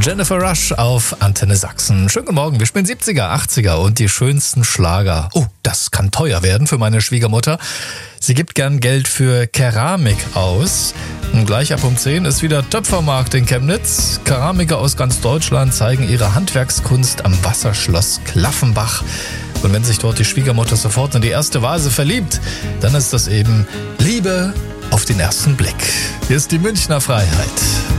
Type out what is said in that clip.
Jennifer Rush auf Antenne Sachsen. Schönen guten Morgen, wir spielen 70er, 80er und die schönsten Schlager. Oh, das kann teuer werden für meine Schwiegermutter. Sie gibt gern Geld für Keramik aus. Und gleich ab um 10 ist wieder Töpfermarkt in Chemnitz. Keramiker aus ganz Deutschland zeigen ihre Handwerkskunst am Wasserschloss Klaffenbach. Und wenn sich dort die Schwiegermutter sofort in die erste Vase verliebt, dann ist das eben Liebe auf den ersten Blick. Hier ist die Münchner Freiheit.